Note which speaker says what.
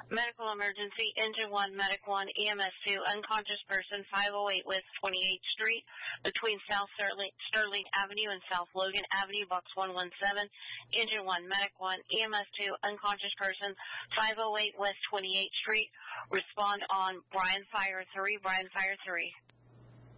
Speaker 1: Medical emergency, engine 1, medic 1, EMS 2, unconscious person, 508 West 28th Street, between South Sterling Avenue and South Logan Avenue, box 117. Engine 1, medic 1, EMS 2, unconscious person, 508 West 28th Street. Respond on Brian Fire 3, Brian Fire 3.